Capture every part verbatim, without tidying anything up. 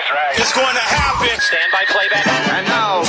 That's right. It's going to happen. Stand by playback. And now,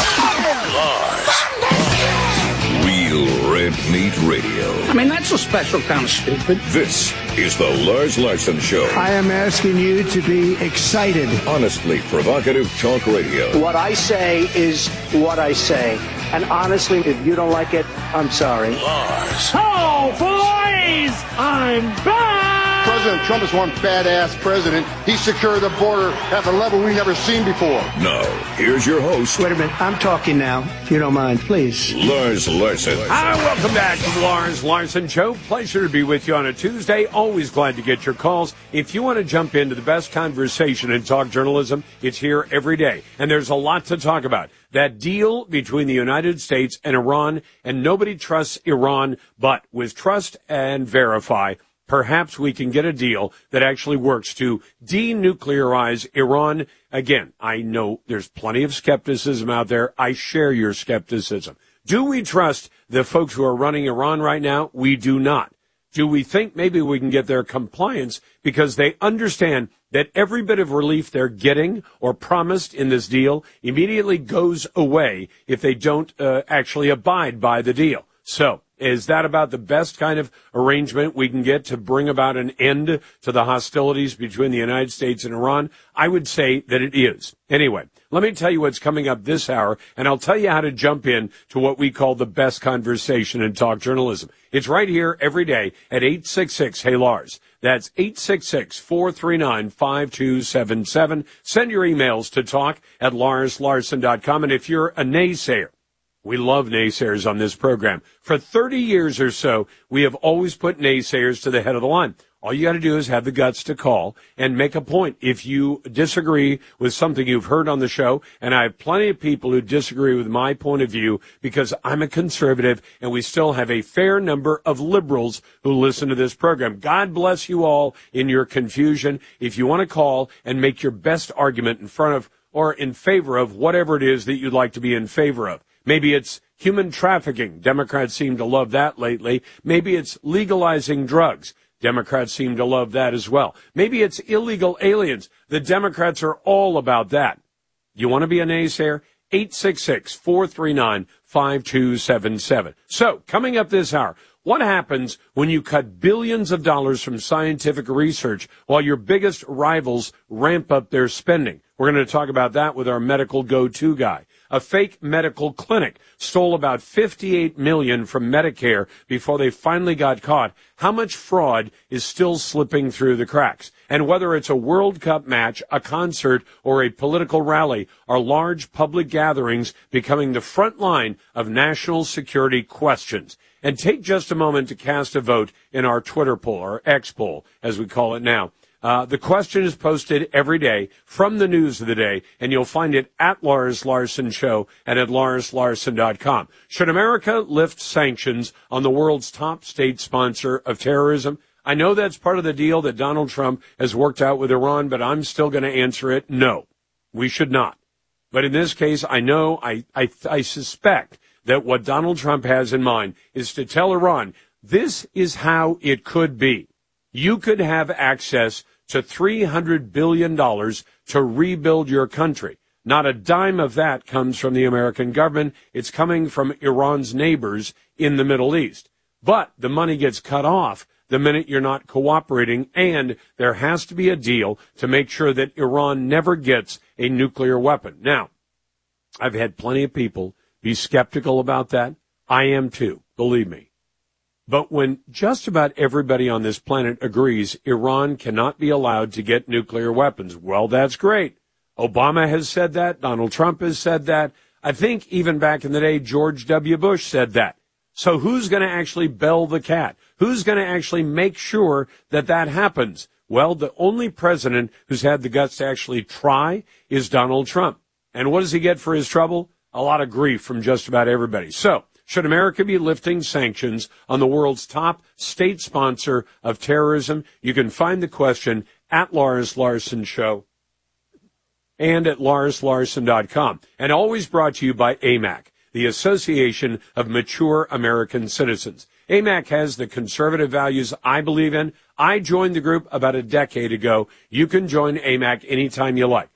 Lars. Real Red Meat Radio. I mean, that's a special kind of stupid. This is the Lars Larson Show. I am asking you to be excited. Honestly provocative talk radio. What I say is what I say. And honestly, if you don't like it, I'm sorry. Lars. Oh, boys! I'm back! President Trump is one badass president. He secured the border at a level we've never seen before. Now, here's your host. Wait a minute. I'm talking now, if you don't mind, please. Lars Larson. Hi, welcome back to the Lars Larson Show. Pleasure to be with you on a Tuesday. Always glad to get your calls. If you want to jump into the best conversation in talk journalism, it's here every day. And there's a lot to talk about. That deal between the United States and Iran, and nobody trusts Iran, but with trust and verify, perhaps we can get a deal that actually works to denuclearize Iran. Again, I know there's plenty of skepticism out there. I share your skepticism. Do we trust the folks who are running Iran right now? We do not. Do we think maybe we can get their compliance because they understand that every bit of relief they're getting or promised in this deal immediately goes away if they don't uh, actually abide by the deal? So, is that about the best kind of arrangement we can get to bring about an end to the hostilities between the United States and Iran? I would say that it is. Anyway, let me tell you what's coming up this hour, and I'll tell you how to jump in to what we call the best conversation in talk journalism. It's right here every day at eight six six, hey Lars. That's eight six six, four three nine, five two seven seven. Send your emails to talk at lars larson dot com, and if you're a naysayer, we love naysayers on this program. For thirty years or so, we have always put naysayers to the head of the line. All you got to do is have the guts to call and make a point. If you disagree with something you've heard on the show, and I have plenty of people who disagree with my point of view because I'm a conservative, and we still have a fair number of liberals who listen to this program. God bless you all in your confusion. If you want to call and make your best argument in front of or in favor of whatever it is that you'd like to be in favor of. Maybe it's human trafficking. Democrats seem to love that lately. Maybe it's legalizing drugs. Democrats seem to love that as well. Maybe it's illegal aliens. The Democrats are all about that. You want to be a naysayer? eight six six, four three nine, five two seven seven. So, coming up this hour, what happens when you cut billions of dollars from scientific research while your biggest rivals ramp up their spending? We're going to talk about that with our medical go-to guy. A fake medical clinic stole about fifty-eight million dollars from Medicare before they finally got caught. How much fraud is still slipping through the cracks? And whether it's a World Cup match, a concert, or a political rally, are large public gatherings becoming the front line of national security questions? And take just a moment to cast a vote in our Twitter poll, or X poll, as we call it now. Uh, the question is posted every day from the news of the day, and you'll find it at Lars Larson Show and at lars larson dot com. Should America lift sanctions on the world's top state sponsor of terrorism? I know that's part of the deal that Donald Trump has worked out with Iran, but I'm still going to answer it no. We should not. But in this case, I know, I, I, I suspect that what Donald Trump has in mind is to tell Iran, this is how it could be. You could have access to three hundred billion dollars to rebuild your country. Not a dime of that comes from the American government. It's coming from Iran's neighbors in the Middle East. But the money gets cut off the minute you're not cooperating, and there has to be a deal to make sure that Iran never gets a nuclear weapon. Now, I've had plenty of people be skeptical about that. I am too, believe me. But when just about everybody on this planet agrees Iran cannot be allowed to get nuclear weapons, well, that's great. Obama has said that. Donald Trump has said that. I think even back in the day, George W. Bush said that. So who's going to actually bell the cat? Who's going to actually make sure that that happens? Well, the only president who's had the guts to actually try is Donald Trump. And what does he get for his trouble? A lot of grief from just about everybody. So, should America be lifting sanctions on the world's top state sponsor of terrorism? You can find the question at Lars Larson Show and at lars larson dot com. And always brought to you by A M A C, the Association of Mature American Citizens. A M A C has the conservative values I believe in. I joined the group about a decade ago. You can join A M A C anytime you like.